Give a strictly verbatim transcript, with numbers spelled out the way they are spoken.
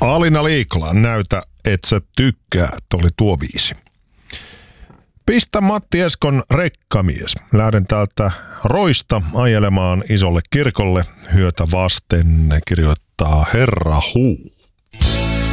Alina Liikola, näytä, et sä tykkäät, oli tuo biisi. Pistä Matti Eskon rekkamies. Lähden täältä Roista ajelemaan isolle kirkolle hyötä vasten, kirjoittaa Herra Huu.